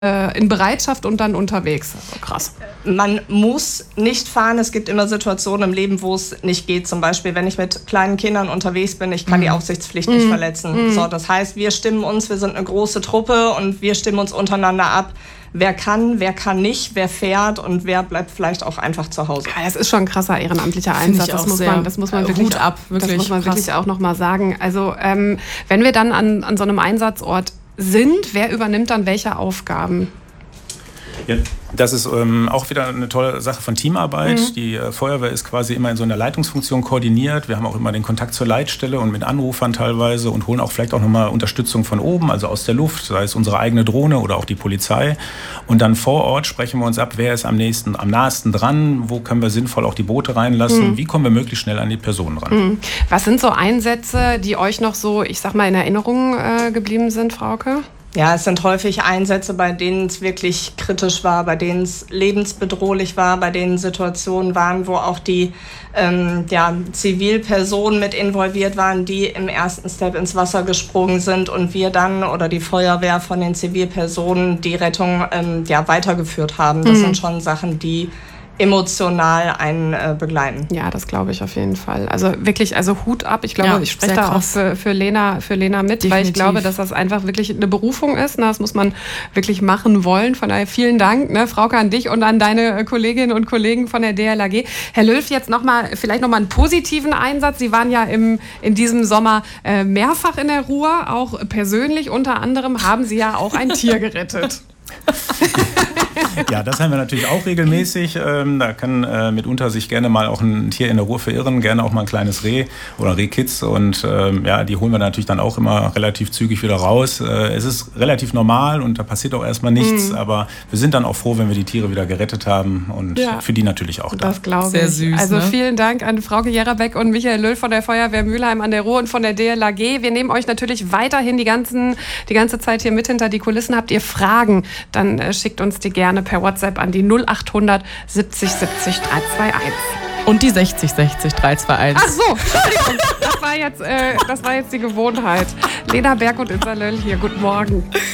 in Bereitschaft und dann unterwegs. Also krass. Man muss nicht fahren. Es gibt immer Situationen im Leben, wo es nicht geht. Zum Beispiel, wenn ich mit kleinen Kindern unterwegs bin, ich kann die Aufsichtspflicht nicht verletzen. So, das heißt, wir stimmen uns, wir sind eine große Truppe und wir stimmen uns untereinander ab. Wer kann nicht, wer fährt und wer bleibt vielleicht auch einfach zu Hause. Ja, das ist schon ein krasser ehrenamtlicher Einsatz. Das muss man wirklich, Hut ab, wirklich. Das muss man wirklich auch nochmal sagen. Also wenn wir dann an so einem Einsatzort sind, wer übernimmt dann welche Aufgaben? Ja, das ist auch wieder eine tolle Sache von Teamarbeit. Die Feuerwehr ist quasi immer in so einer Leitungsfunktion koordiniert. Wir haben auch immer den Kontakt zur Leitstelle und mit Anrufern teilweise und holen auch vielleicht auch nochmal Unterstützung von oben, also aus der Luft, sei es unsere eigene Drohne oder auch die Polizei. Und dann vor Ort sprechen wir uns ab, wer ist am nahesten dran, wo können wir sinnvoll auch die Boote reinlassen, wie kommen wir möglichst schnell an die Personen ran. Was sind so Einsätze, die euch noch so, ich sag mal, in Erinnerung geblieben sind, Frauke? Ja, es sind häufig Einsätze, bei denen es wirklich kritisch war, bei denen es lebensbedrohlich war, bei denen Situationen waren, wo auch die Zivilpersonen mit involviert waren, die im ersten Step ins Wasser gesprungen sind und wir dann oder die Feuerwehr von den Zivilpersonen die Rettung weitergeführt haben. Das sind schon Sachen, die emotional einen begleiten. Ja, das glaube ich auf jeden Fall. Also wirklich, Hut ab. Ich glaube, ich spreche da auch für Lena mit, definitiv. Weil ich glaube, dass das einfach wirklich eine Berufung ist. Das muss man wirklich machen wollen. Von daher vielen Dank, Frauke, an dich und an deine Kolleginnen und Kollegen von der DLRG. Herr Löw, jetzt vielleicht noch mal einen positiven Einsatz. Sie waren ja in diesem Sommer mehrfach in der Ruhr, auch persönlich unter anderem haben Sie ja auch ein Tier gerettet. Ja, das haben wir natürlich auch regelmäßig. Da kann mitunter sich gerne mal auch ein Tier in der Ruhr verirren, gerne auch mal ein kleines Reh oder Rehkitz. Und die holen wir natürlich dann auch immer relativ zügig wieder raus. Es ist relativ normal und da passiert auch erstmal nichts. Aber wir sind dann auch froh, wenn wir die Tiere wieder gerettet haben und für die natürlich auch da. Das glaube ich. Sehr süß. Also vielen Dank an Frauke Jerabek und Michael Löw von der Feuerwehr Mülheim an der Ruhr und von der DLRG. Wir nehmen euch natürlich weiterhin die ganze Zeit hier mit hinter die Kulissen. Habt ihr Fragen, dann schickt uns die gerne per WhatsApp an die 0800 70 70 321. Und die 60 60 321. Ach so, Entschuldigung, das war jetzt die Gewohnheit. Lena Berg und Insa Löll hier, guten Morgen.